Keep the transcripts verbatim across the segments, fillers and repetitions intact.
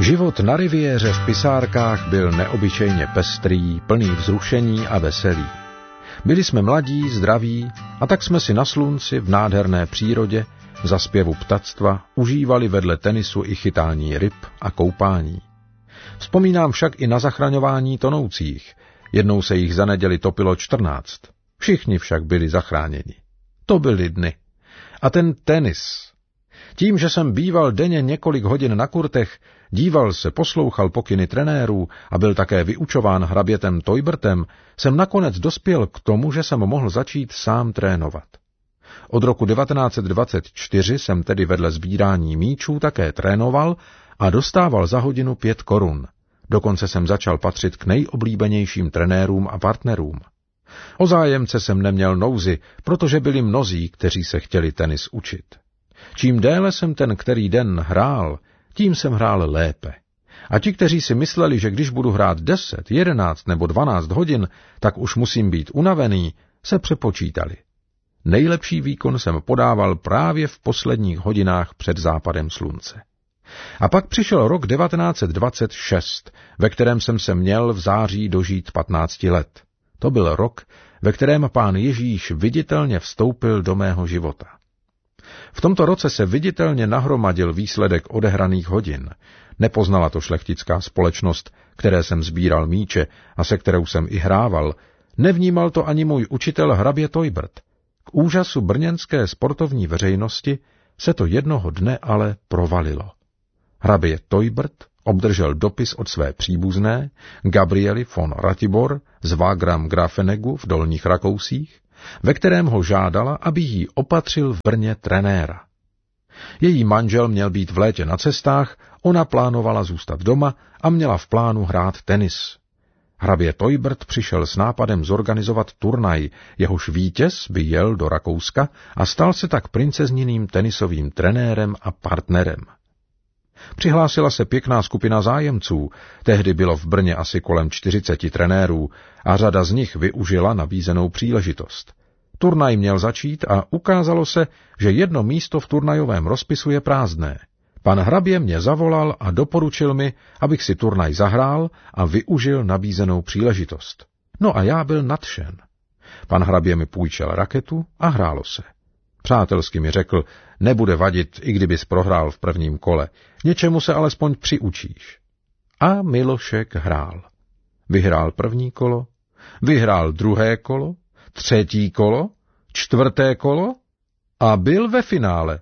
Život na riviéře v pisárkách byl neobyčejně pestrý, plný vzrušení a veselí. Byli jsme mladí, zdraví a tak jsme si na slunci v nádherné přírodě za zpěvu ptactva užívali vedle tenisu i chytání ryb a koupání. Vzpomínám však i na zachraňování tonoucích. Jednou se jich za neděli topilo čtrnáct. Všichni však byli zachráněni. To byly dny. A ten tenis. Tím, že jsem býval denně několik hodin na kurtech, díval se, poslouchal pokyny trenérů a byl také vyučován hrabětem Toibertem, jsem nakonec dospěl k tomu, že jsem mohl začít sám trénovat. Od roku devatenáct set dvacet čtyři jsem tedy vedle sbírání míčů také trénoval a dostával za hodinu pět korun. Dokonce jsem začal patřit k nejoblíbenějším trenérům a partnerům. O zájemce jsem neměl nouzi, protože byli mnozí, kteří se chtěli tenis učit. Čím déle jsem ten který den hrál, tím jsem hrál lépe. A ti, kteří si mysleli, že když budu hrát deset, jedenáct nebo dvanáct hodin, tak už musím být unavený, se přepočítali. Nejlepší výkon jsem podával právě v posledních hodinách před západem slunce. A pak přišel rok devatenáct set dvacet šest, ve kterém jsem se měl v září dožít patnácti let. To byl rok, ve kterém pán Ježíš viditelně vstoupil do mého života. V tomto roce se viditelně nahromadil výsledek odehraných hodin. Nepoznala to šlechtická společnost, které jsem sbíral míče a se kterou jsem i hrával. Nevnímal to ani můj učitel hrabě Toibert. K úžasu brněnské sportovní veřejnosti se to jednoho dne ale provalilo. Hrabě Toibert obdržel dopis od své příbuzné, Gabriely von Ratibor z Wagram Grafenegu v Dolních Rakousích, ve kterém ho žádala, aby jí opatřil v Brně trenéra. Její manžel měl být v létě na cestách, ona plánovala zůstat doma a měla v plánu hrát tenis. Hrabě Toibert přišel s nápadem zorganizovat turnaj, jehož vítěz by jel do Rakouska a stal se tak princezniným tenisovým trenérem a partnerem. Přihlásila se pěkná skupina zájemců, tehdy bylo v Brně asi kolem čtyřiceti trenérů a řada z nich využila nabízenou příležitost. Turnaj měl začít a ukázalo se, že jedno místo v turnajovém rozpisu je prázdné. Pan hrabě mě zavolal a doporučil mi, abych si turnaj zahrál a využil nabízenou příležitost. No a já byl nadšen. Pan hrabě mi půjčil raketu a hrálo se. Přátelsky mi řekl, nebude vadit, i kdybys prohrál v prvním kole, něčemu se alespoň přiučíš. A Milošek hrál. Vyhrál první kolo, vyhrál druhé kolo, třetí kolo, čtvrté kolo a byl ve finále.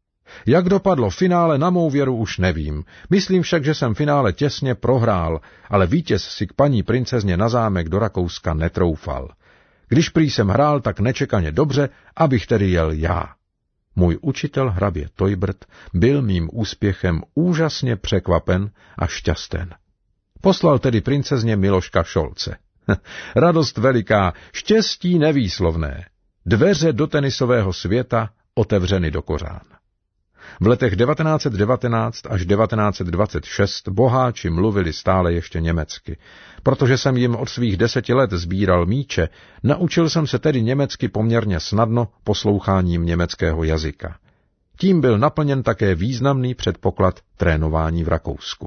Jak dopadlo finále, na mou věru už nevím. Myslím však, že jsem finále těsně prohrál, ale vítěz si k paní princezně na zámek do Rakouska netroufal. Když prý jsem hrál tak nečekaně dobře, abych tedy jel já. Můj učitel hrabě Toibert byl mým úspěchem úžasně překvapen a šťasten. Poslal tedy princezně Miloška Šolce. Radost veliká, štěstí nevýslovné. Dveře do tenisového světa otevřeny do kořán. V letech devatenáct set devatenáct až devatenáct set dvacet šest boháči mluvili stále ještě německy. Protože jsem jim od svých deseti let sbíral míče, naučil jsem se tedy německy poměrně snadno posloucháním německého jazyka. Tím byl naplněn také významný předpoklad trénování v Rakousku.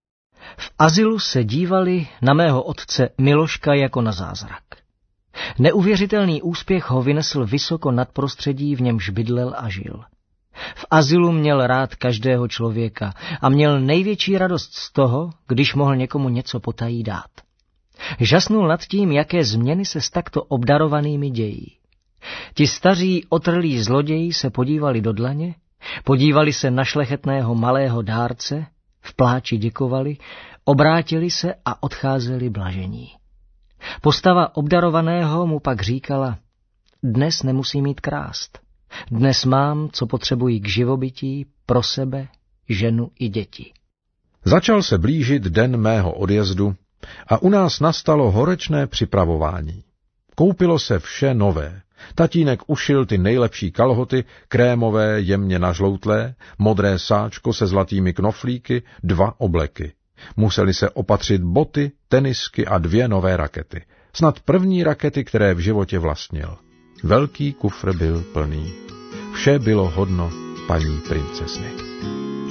V azylu se dívali na mého otce Miloška jako na zázrak. Neuvěřitelný úspěch ho vynesl vysoko nad prostředí, v němž bydlel a žil. V azylu měl rád každého člověka a měl největší radost z toho, když mohl někomu něco potají dát. Žasnul nad tím, jaké změny se s takto obdarovanými dějí. Ti staří otrlí zloději se podívali do dlaně, podívali se na šlechetného malého dárce, v pláči děkovali, obrátili se a odcházeli blažení. Postava obdarovaného mu pak říkala, dnes nemusím mít krást. Dnes mám, co potřebuji k živobytí, pro sebe, ženu i děti. Začal se blížit den mého odjezdu a u nás nastalo horečné připravování. Koupilo se vše nové. Tatínek ušil ty nejlepší kalhoty, krémové, jemně nažloutlé, modré sáčko se zlatými knoflíky, dva obleky. Museli se opatřit boty, tenisky a dvě nové rakety. Snad první rakety, které v životě vlastnil. Velký kufr byl plný. Vše bylo hodno paní princezny.